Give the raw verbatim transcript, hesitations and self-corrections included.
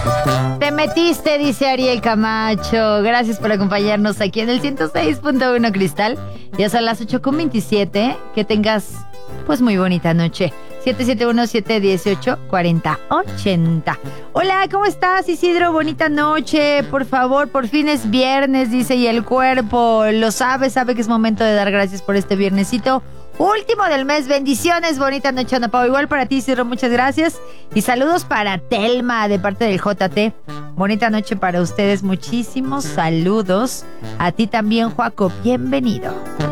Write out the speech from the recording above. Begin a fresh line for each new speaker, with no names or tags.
Te metiste, dice Ariel Camacho. Gracias por acompañarnos aquí en el ciento seis punto uno Cristal. Ya son las ocho con veintisiete. Que tengas, pues, muy bonita noche. siete siete uno, siete uno ocho, cuatro cero ocho cero. Hola, ¿cómo estás, Isidro? Bonita noche. Por favor, por fin es viernes, dice, y el cuerpo lo sabe, sabe que es momento de dar gracias por este viernesito último del mes. Bendiciones, bonita noche, Ana Pau. Igual para ti, Isidro, muchas gracias. Y saludos para Telma, de parte del J T. Bonita noche para ustedes, muchísimos saludos. A ti también, Joaco, bienvenido.